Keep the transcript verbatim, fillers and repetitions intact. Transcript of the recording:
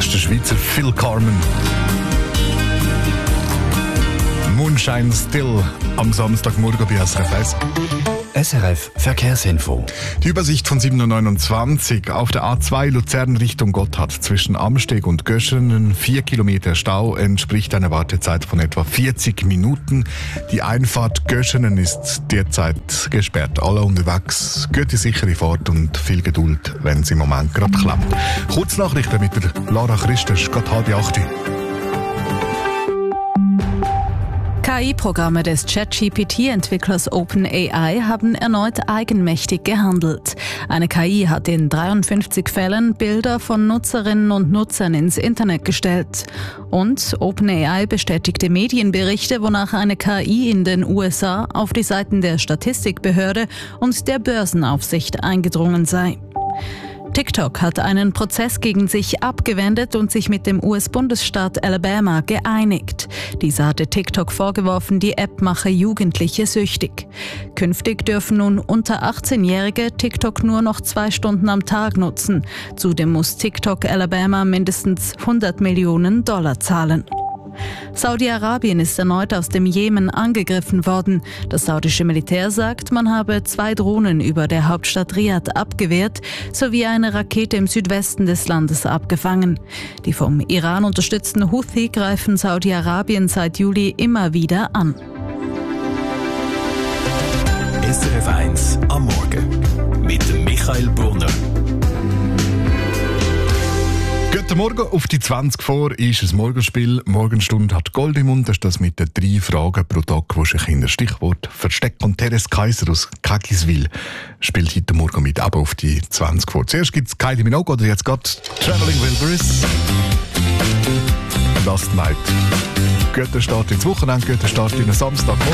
ist der Schweizer Phil Carmen. Moonshine Still am Samstagmorgen bei S R F eins. S R F Verkehrsinfo. Die Übersicht von sieben Uhr neunundzwanzig auf der A zwei Luzern Richtung Gotthard zwischen Amsteg und Göschenen. Vier Kilometer Stau entspricht einer Wartezeit von etwa vierzig Minuten. Die Einfahrt Göschenen ist derzeit gesperrt. Alle unterwegs, gute sichere Fahrt und viel Geduld, wenn es im Moment gerade klappt. Kurznachrichten mit der Lara Christus, gerade halb acht. K I-Programme des ChatGPT-Entwicklers OpenAI haben erneut eigenmächtig gehandelt. Eine K I hat in dreiundfünfzig Fällen Bilder von Nutzerinnen und Nutzern ins Internet gestellt. Und OpenAI bestätigte Medienberichte, wonach eine K I in den U S A auf die Seiten der Statistikbehörde und der Börsenaufsicht eingedrungen sei. TikTok hat einen Prozess gegen sich abgewendet und sich mit dem U S-Bundesstaat Alabama geeinigt. Dieser hatte TikTok vorgeworfen, die App mache Jugendliche süchtig. Künftig dürfen nun unter achtzehnjährige TikTok nur noch zwei Stunden am Tag nutzen. Zudem muss TikTok Alabama mindestens hundert Millionen Dollar zahlen. Saudi-Arabien ist erneut aus dem Jemen angegriffen worden. Das saudische Militär sagt, man habe zwei Drohnen über der Hauptstadt Riad abgewehrt, sowie eine Rakete im Südwesten des Landes abgefangen. Die vom Iran unterstützten Houthi greifen Saudi-Arabien seit Juli immer wieder an. S R F eins am Morgen mit Michael Brunner. Guten Morgen, auf die zwanzig vor ist ein Morgenspiel. Morgenstunde hat Gold im Mund. Das ist das mit den drei Fragen pro Tag, wo sich in das Stichwort Versteck. Und Teres Kaiser aus Kakiswil spielt heute Morgen mit, aber auf die zwanzig vor. Zuerst gibt es Kylie Minogue oder jetzt gerade Traveling Wilburys. Last Night. Guter Start ins Wochenende, guter Start in den Samstag.